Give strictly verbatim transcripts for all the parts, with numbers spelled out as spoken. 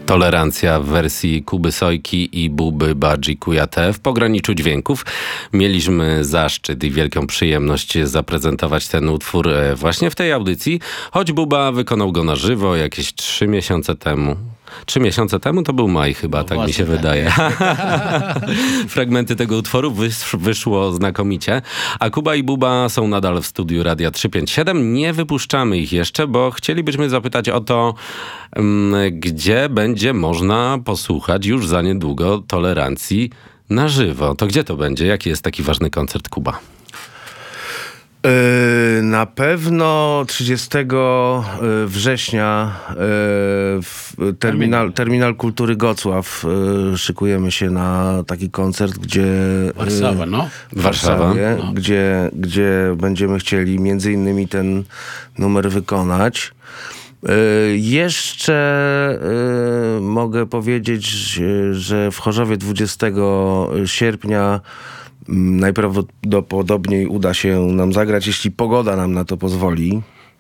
Tolerancja w wersji Kuby Sojki i Buby Badzi Kujate. W pograniczu dźwięków mieliśmy zaszczyt i wielką przyjemność zaprezentować ten utwór właśnie w tej audycji, choć Buba wykonał go na żywo jakieś trzy miesiące temu. Trzy miesiące temu to był maj chyba, no tak mi się tak wydaje. Fragmenty tego utworu wysz, wyszło znakomicie. A Kuba i Buba są nadal w studiu Radia trzysta pięćdziesiąt siedem. Nie wypuszczamy ich jeszcze, bo chcielibyśmy zapytać o to, gdzie będzie można posłuchać już za niedługo Tolerancji na żywo. To gdzie to będzie? Jaki jest taki ważny koncert, Kuba? Na pewno trzydziestego września w terminal, terminal Kultury Gocław szykujemy się na taki koncert, gdzie Warszawa, no. w Warszawie, no. Gdzie, gdzie będziemy chcieli między innymi ten numer wykonać. Jeszcze mogę powiedzieć, że w Chorzowie dwudziestego sierpnia najprawdopodobniej uda się nam zagrać, jeśli pogoda nam na to pozwoli.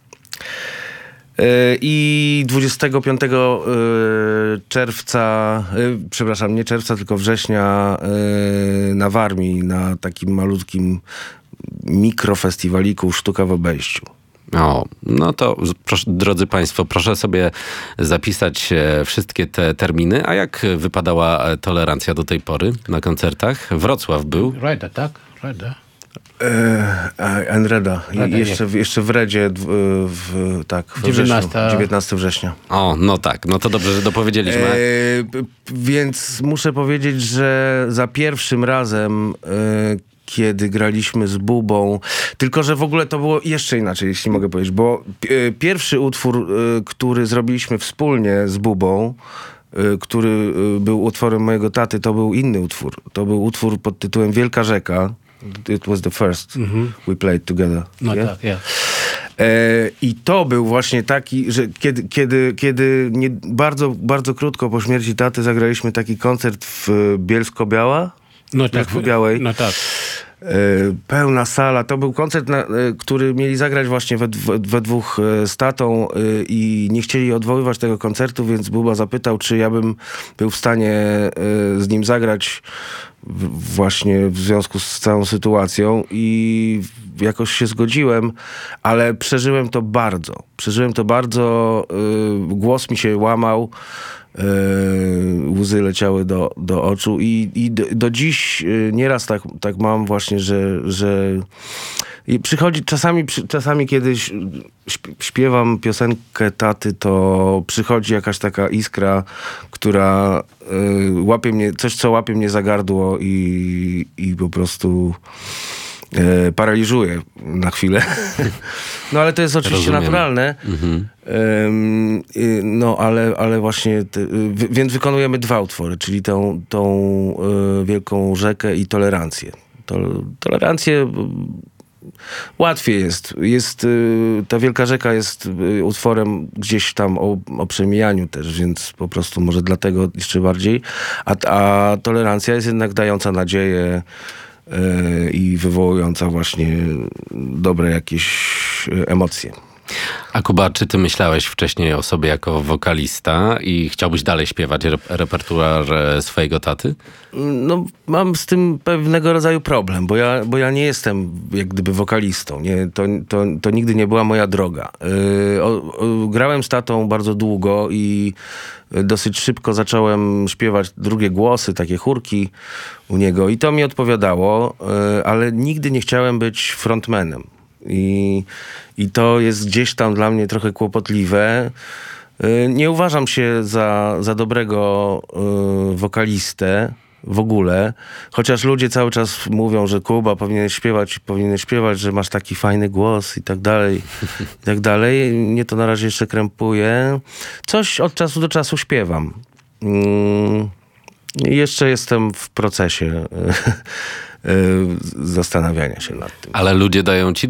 I dwudziestego piątego czerwca, przepraszam, nie czerwca, tylko września na Warmii, na takim malutkim mikrofestiwaliku Sztuka w obejściu. O, no to proszę, drodzy Państwo, proszę sobie zapisać wszystkie te terminy. A jak wypadała tolerancja do tej pory na koncertach? Wrocław był. Reda, tak? Reda. Enreda. Jeszcze, jeszcze w Redzie, w, w, tak, w dziewiętnastego września. O, no tak, no to dobrze, że dopowiedzieliśmy. E, więc muszę powiedzieć, że za pierwszym razem e, kiedy graliśmy z Bubą, tylko że w ogóle to było jeszcze inaczej, jeśli mogę powiedzieć, bo pierwszy utwór, który zrobiliśmy wspólnie z Bubą, który był utworem mojego taty, to był inny utwór. To był utwór pod tytułem Wielka Rzeka. It was the first mm-hmm. we played together. No yeah? tak, ja. I to był właśnie taki, że kiedy, kiedy, kiedy nie, bardzo, bardzo krótko po śmierci taty zagraliśmy taki koncert w Bielsko-Biała. No tak, w Białej. No tak. Pełna sala. To był koncert, na, który mieli zagrać właśnie we, we, we dwóch z tatą i nie chcieli odwoływać tego koncertu, więc Buba zapytał, czy ja bym był w stanie z nim zagrać właśnie w związku z całą sytuacją i jakoś się zgodziłem, ale przeżyłem to bardzo. Przeżyłem to bardzo. Głos mi się łamał. Yy, łzy leciały do, do oczu i, i do, do dziś yy, nieraz tak, tak mam właśnie, że, że i przychodzi czasami, przy, czasami kiedyś śpiewam piosenkę taty, to przychodzi jakaś taka iskra, która yy, łapie mnie, coś co łapie mnie za gardło i, i po prostu E, paraliżuje na chwilę. No ale to jest oczywiście Rozumiem. naturalne. Mhm. E, no ale, ale właśnie, te, w, więc wykonujemy dwa utwory, czyli tą, tą e, Wielką Rzekę i Tolerancję. To, tolerancję łatwiej jest. jest. Ta Wielka Rzeka jest utworem gdzieś tam o, o przemijaniu też, więc po prostu może dlatego jeszcze bardziej. A, a Tolerancja jest jednak dająca nadzieję i wywołująca właśnie dobre jakieś emocje. A Kuba, czy ty myślałeś wcześniej o sobie jako wokalista i chciałbyś dalej śpiewać rep- repertuar swojego taty? No, mam z tym pewnego rodzaju problem, bo ja, bo ja nie jestem jak gdyby wokalistą. Nie, to, to, to nigdy nie była moja droga. Yy, o, o, grałem z tatą bardzo długo i dosyć szybko zacząłem śpiewać drugie głosy, takie chórki u niego i to mi odpowiadało, yy, ale nigdy nie chciałem być frontmanem. I, I to jest gdzieś tam dla mnie trochę kłopotliwe. Nie uważam się za, za dobrego y, wokalistę w ogóle, chociaż ludzie cały czas mówią, że Kuba powinien śpiewać, powinien śpiewać, że masz taki fajny głos i tak dalej, i tak dalej. Mnie to na razie jeszcze krępuje. Coś od czasu do czasu śpiewam. Y, jeszcze jestem w procesie zastanawiania się nad tym. Ale ludzie dają ci